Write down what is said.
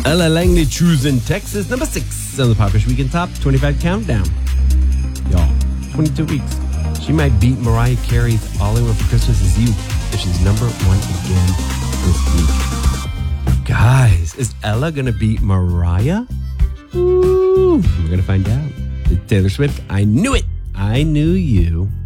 Ella Langley choosing Texas, number 6 on the Pop Fish Weekend Top 25 Countdown. Y'all, 22 weeks. She might beat Mariah Carey's All I Want for Christmas Is You if she's number 1 again this week. Guys, is Ella going to beat Mariah? Ooh, we're going to find out. It's Taylor Swift. I knew it. I knew you.